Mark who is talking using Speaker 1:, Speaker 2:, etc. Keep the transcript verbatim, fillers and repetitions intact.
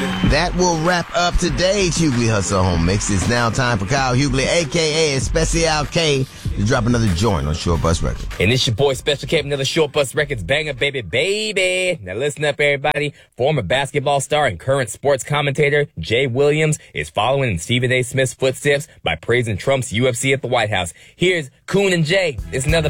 Speaker 1: That will wrap up today's Hughley Hustle Home Mix. It's now time for Kyle Hughley, a k a. Special K, to drop another joint on Short Bus Records.
Speaker 2: And it's your boy Special K, another Short Bus Records banger, baby, baby. Now listen up, everybody. Former basketball star and current sports commentator Jay Williams is following in Stephen A. Smith's footsteps by praising Trump's U F C at the White House. Here's Coon and Jay. It's another